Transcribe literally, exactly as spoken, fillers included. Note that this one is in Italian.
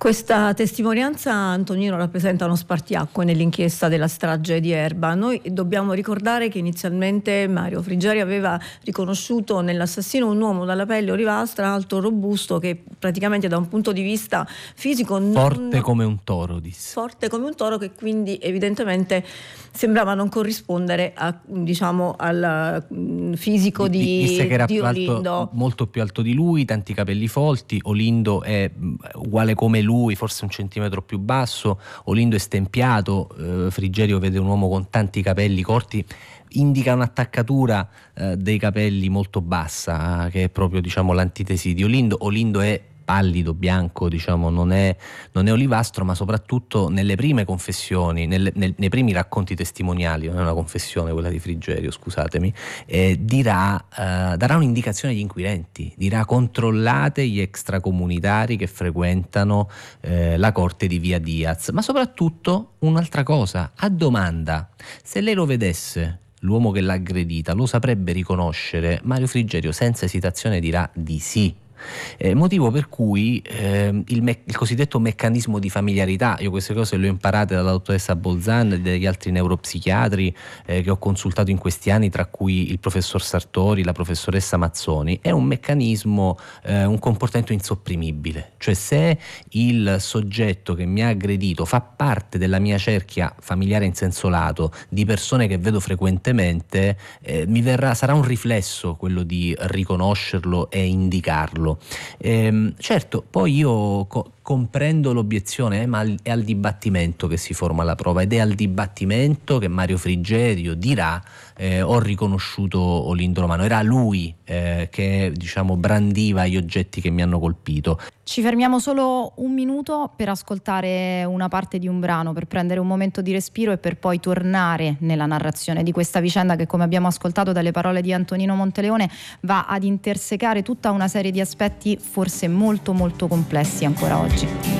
Questa testimonianza, Antonino, rappresenta uno spartiacque nell'inchiesta della strage di Erba. Noi dobbiamo ricordare che inizialmente Mario Frigerio aveva riconosciuto nell'assassino un uomo dalla pelle olivastra, alto, robusto, che praticamente da un punto di vista fisico non... forte come un toro, disse. Forte come un toro, che quindi evidentemente sembrava non corrispondere a, diciamo, al fisico di, disse che era di più Olindo. alto, molto più alto di lui, tanti capelli folti. Olindo è uguale come lui, forse un centimetro più basso. Olindo è stempiato, eh, Frigerio vede un uomo con tanti capelli corti, indica un'attaccatura eh, dei capelli molto bassa, eh, che è proprio, diciamo, l'antitesi di Olindo. Olindo è pallido, bianco, diciamo, non è, non è olivastro, ma soprattutto nelle prime confessioni, nelle, nel, nei primi racconti testimoniali, non è una confessione quella di Frigerio, scusatemi, eh, dirà, eh, darà un'indicazione agli inquirenti, dirà: controllate gli extracomunitari che frequentano eh, la corte di Via Diaz. Ma soprattutto un'altra cosa, a domanda: se lei lo vedesse, l'uomo che l'ha aggredita, lo saprebbe riconoscere? Mario Frigerio senza esitazione dirà di sì. Eh, motivo per cui eh, il, me- il cosiddetto meccanismo di familiarità, io queste cose le ho imparate dalla dottoressa Bolzan e dagli altri neuropsichiatri eh, che ho consultato in questi anni, tra cui il professor Sartori, la professoressa Mazzoni, è un meccanismo, eh, un comportamento insopprimibile. Cioè, se il soggetto che mi ha aggredito fa parte della mia cerchia familiare in senso lato, di persone che vedo frequentemente, eh, mi verrà, sarà un riflesso quello di riconoscerlo e indicarlo. Ehm, certo, poi io co- comprendo l'obiezione, eh, ma è al dibattimento che si forma la prova, ed è al dibattimento che Mario Frigerio dirà: eh, ho riconosciuto Olindo Romano, era lui eh, che, diciamo, brandiva gli oggetti che mi hanno colpito. Ci fermiamo solo un minuto per ascoltare una parte di un brano, per prendere un momento di respiro e per poi tornare nella narrazione di questa vicenda che, come abbiamo ascoltato dalle parole di Antonino Monteleone, va ad intersecare tutta una serie di aspetti forse molto molto complessi ancora oggi.